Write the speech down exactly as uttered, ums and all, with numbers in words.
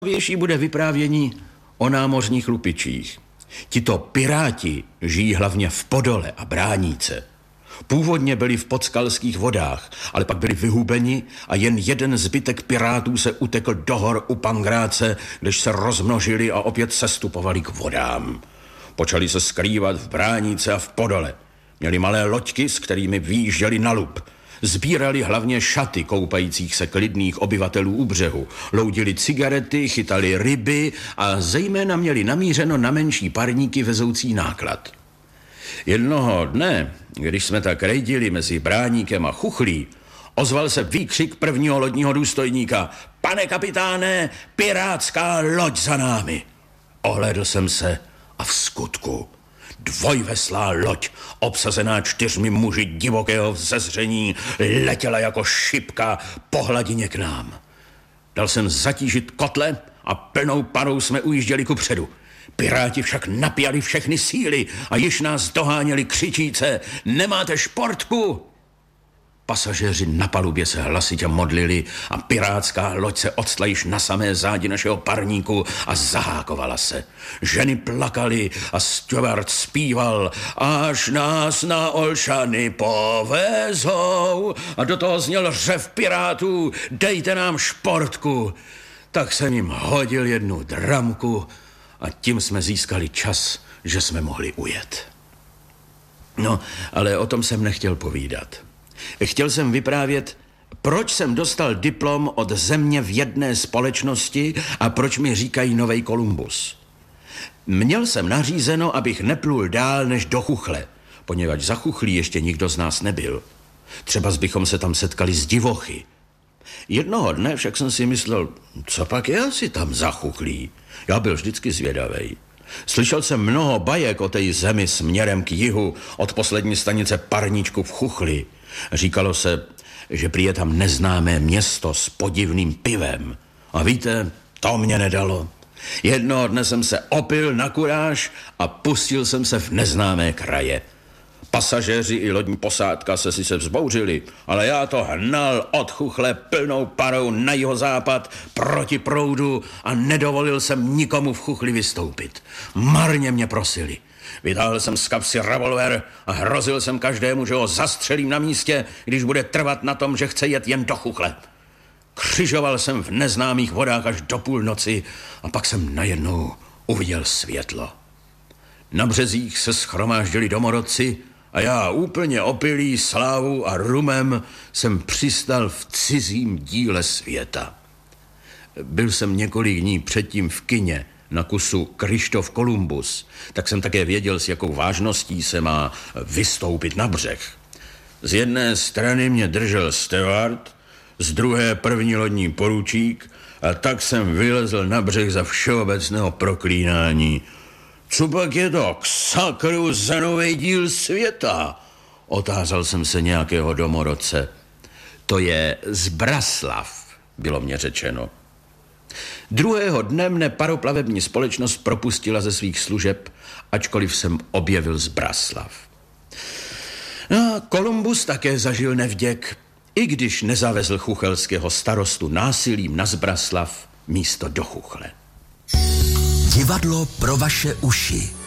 Větší bude vyprávění o námořních lupičích. Tito piráti žijí hlavně v Podole a Bráníce. Původně byli v podskalských vodách, ale pak byli vyhubeni a jen jeden zbytek pirátů se utekl do hor u Pangráce, když se rozmnožili a opět sestupovali k vodám. Počali se skrývat v Bráníce a v Podole. Měli malé loďky, s kterými vyjížděli na lup. Sbírali hlavně šaty koupajících se klidných obyvatelů u břehu, loudili cigarety, chytali ryby a zejména měli namířeno na menší parníky vezoucí náklad. Jednoho dne, když jsme tak rejdili mezi Bráníkem a Chuchlí, ozval se výkřik prvního lodního důstojníka: "Pane kapitáne, pirátská loď za námi!" Ohlédl jsem se a v skutku dvojveslá loď, obsazená čtyřmi muži divokého vzezření, letěla jako šipka po hladině k nám. Dal jsem zatížit kotle a plnou parou jsme ujížděli kupředu. Piráti však napjali všechny síly a již nás doháněli křičíce: "Nemáte športku?" Pasažéři na palubě se hlasitě modlili a pirátská loď se odstla již na samé zádi našeho parníku a zahákovala se. Ženy plakaly a steward zpíval: "Až nás na Olšany povezou." A do toho zněl řev pirátů: "Dejte nám športku." Tak jsem jim hodil jednu dramku a tím jsme získali čas, že jsme mohli ujet. No, ale o tom jsem nechtěl povídat. Chtěl jsem vyprávět, proč jsem dostal diplom od země v jedné společnosti a proč mi říkají Novej Kolumbus. Měl jsem nařízeno, abych neplul dál než do Chuchle, poněvadž za Chuchlí ještě nikdo z nás nebyl. Třeba bychom se tam setkali s divochy. Jednoho dne však jsem si myslel, co pak je asi tam za Chuchlí. Já byl vždycky zvědavej. Slyšel jsem mnoho bajek o té zemi směrem k jihu od poslední stanice Parníčku v Chuchli. Říkalo se, že prý je tam neznámé město s podivným pivem. A víte, to mě nedalo. Jednoho dne jsem se opil na kuráž a pustil jsem se v neznámé kraje. Pasažéři i lodní posádka se sice vzbouřili, ale já to hnal od Chuchle plnou parou na jihozápad proti proudu a nedovolil jsem nikomu v Chuchli vystoupit. Marně mě prosili. Vytáhl jsem z kapsy revolver a hrozil jsem každému, že ho zastřelím na místě, když bude trvat na tom, že chce jet jen do Chuchle. Křižoval jsem v neznámých vodách až do půlnoci a pak jsem najednou uviděl světlo. Na březích se shromáždili domorodci a já úplně opilý slávou a rumem jsem přistal v cizím díle světa. Byl jsem několik dní předtím v kině na kusu Krištof Kolumbus, tak jsem také věděl, s jakou vážností se má vystoupit na břeh. Z jedné strany mě držel steward, z druhé první lodní poručík a tak jsem vylezl na břeh za všeobecného proklínání. "Co pak je to k sakru za novej díl světa?" Otázal jsem se nějakého domorodce. "To je Zbraslav," bylo mě řečeno. Druhého dne mne paroplavební společnost propustila ze svých služeb, ačkoliv jsem objevil Zbraslav. No, Kolumbus také zažil nevděk, i když nezavezl chuchelského starostu násilím na Zbraslav místo do Chuchle. Divadlo pro vaše uši.